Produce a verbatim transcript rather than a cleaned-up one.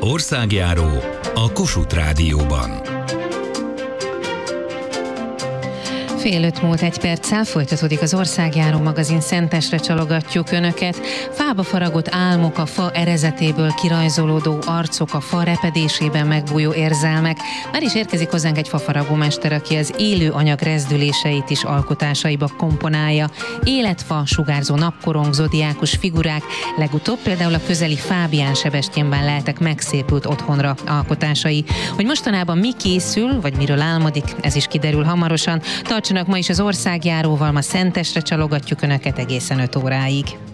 Országjáró a Kossuth Rádióban. Fél öt múlt egy perccel folytatódik az Országjáró magazin, Szentesre csalogatjuk Önöket. Fába faragott álmok, a fa erezetéből kirajzolódó arcok, a fa repedésében megbújó érzelmek. Már is érkezik hozzánk egy fafaragómester, aki az élő anyag rezdüléseit is alkotásaiba komponálja. Életfa, sugárzó napkorong, zodiákus figurák, legutóbb például a közeli Fábián Sebestyénben leltek megszépült otthonra alkotásai. Hogy mostanában mi készül, vagy miről álmodik, ez is kiderül hamarosan. Tartsanak ma is az Országjáróval, ma Szentesre csalogatjuk Önöket egészen öt óráig.